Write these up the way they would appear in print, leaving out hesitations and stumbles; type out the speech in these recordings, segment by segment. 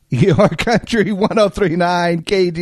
Your Country 103.9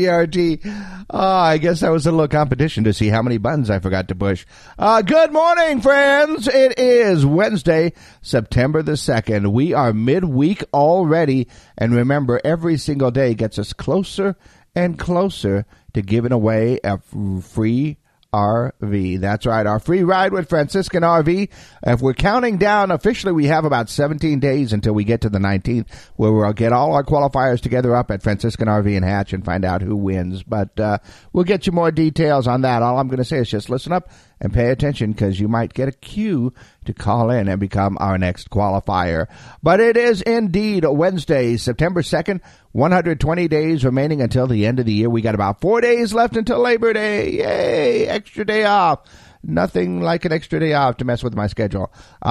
KDRT. I guess that was a little competition to see how many buttons I forgot to push. Good morning, friends. It is Wednesday, September the 2nd. We are midweek already. And remember, every single day gets us closer and closer to giving away a free RV. That's right, our free ride with Franciscan RV. If we're counting down, officially we have about 17 days until we get to the 19th, where we'll get all our qualifiers together up at Franciscan RV and Hatch and find out who wins. But we'll get you more details on that. All I'm going to say is just listen up and pay attention, because you might get a cue to call in and become our next qualifier. But it is indeed Wednesday, September 2nd, 120 days remaining until the end of the year. We got about 4 days left until Labor Day. Yay, extra day off. Nothing like an extra day off to mess with my schedule.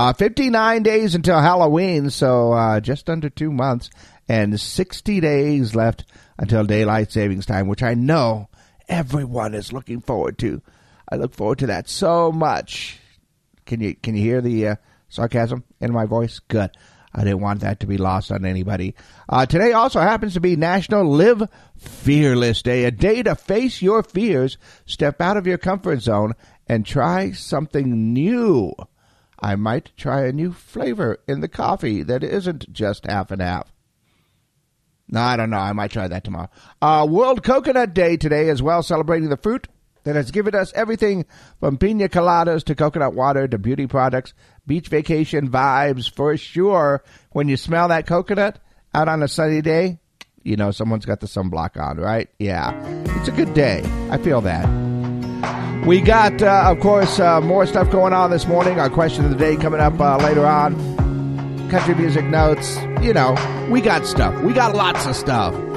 59 days until Halloween, so just under 2 months, and 60 days left until Daylight Savings Time, which I know everyone is looking forward to. I look forward to that so much. Can you hear the sarcasm in my voice? Good. I didn't want that to be lost on anybody. Today also happens to be National Live Fearless Day, a day to face your fears, step out of your comfort zone, and try something new. I might try a new flavor in the coffee that isn't just half and half. No, I don't know. I might try that tomorrow. World Coconut Day today as well, celebrating the fruit that has given us everything from pina coladas to coconut water to beauty products, beach vacation vibes for sure. When you smell that coconut out on a sunny day, you know someone's got the sunblock on, right? Yeah, it's a good day. I feel that. We got, of course, more stuff going on this morning. Our question of the day coming up later on. Country music notes. You know, we got stuff. We got lots of stuff.